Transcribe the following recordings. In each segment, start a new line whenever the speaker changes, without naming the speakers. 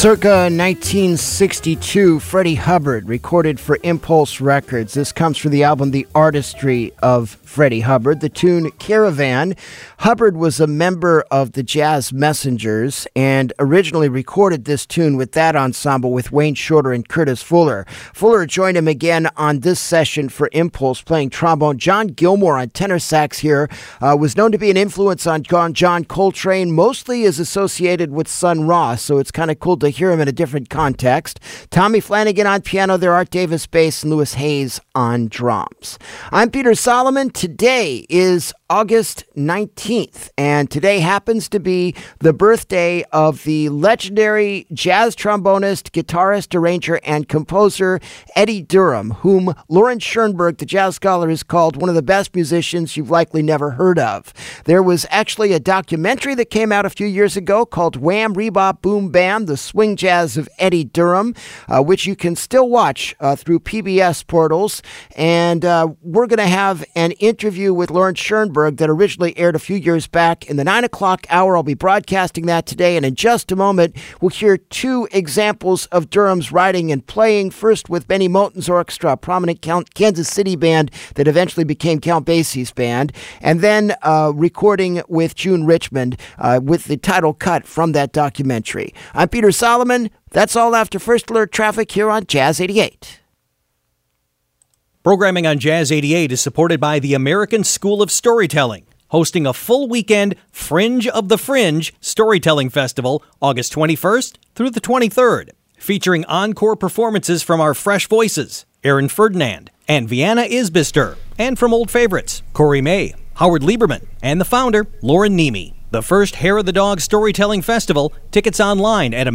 Circa 1962, Freddie Hubbard recorded for Impulse Records. This comes from the album The Artistry of Freddie Hubbard. The tune Caravan. Hubbard was a member of the Jazz Messengers and originally recorded this tune with that ensemble with Wayne Shorter and Curtis Fuller. Fuller joined him again on this session for Impulse, playing trombone. John Gilmore on tenor sax here was known to be an influence on John Coltrane, mostly is associated with Sun Ra, so it's kind of cool to hear him in a different context. Tommy Flanagan on piano, there Art Davis bass, and Louis Hayes on drums. I'm Peter Solomon. Today is August 19th, and today happens to be the birthday of the legendary jazz trombonist, guitarist, arranger, and composer Eddie Durham, whom Lauren Schoenberg, the jazz scholar, has called one of the best musicians you've likely never heard of. There was actually a documentary that came out a few years ago called Wham! Rebop Boom Bam! The Swing Jazz of Eddie Durham, which you can still watch through PBS portals. And we're going to have an interview with Lauren Schoenberg that originally aired a few years back in the 9 o'clock hour. I'll be broadcasting that today, and in just a moment, we'll hear two examples of Durham's writing and playing, first with Benny Moten's orchestra, a prominent Kansas City band that eventually became Count Basie's band, and then recording with June Richmond with the title cut from that documentary. I'm Peter Solomon. That's all after First Alert Traffic here on Jazz 88.
Programming on Jazz 88 is supported by the American School of Storytelling, hosting a full weekend Fringe of the Fringe Storytelling Festival, August 21st through the 23rd, featuring encore performances from our fresh voices, Aaron Ferdinand and Vienna Isbister, and from old favorites, Corey May, Howard Lieberman, and the founder, Lauren Nemi. The first Hair of the Dog Storytelling Festival. Tickets online at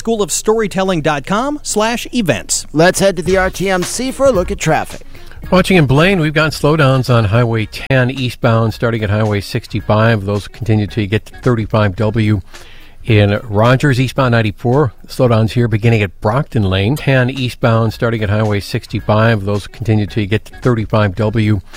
americanschoolofstorytelling.com/events.
Let's head to the RTMC for a look at traffic.
Watching in Blaine, we've got slowdowns on Highway 10 eastbound starting at Highway 65. Those continue till you get to 35W. In Rogers, eastbound 94, slowdowns here beginning at Brockton Lane. 10 eastbound starting at Highway 65. Those continue till you get to 35W.